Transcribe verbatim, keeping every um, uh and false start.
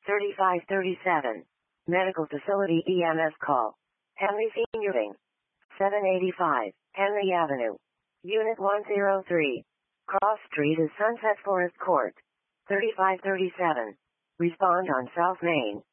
thirty-five thirty-seven. Medical facility E M S call. Henry Senior Wing. seven eighty-five, Henry Avenue. Unit one oh three. Cross Street is Sunset Forest Court. thirty-five thirty-seven. Respond on South Main.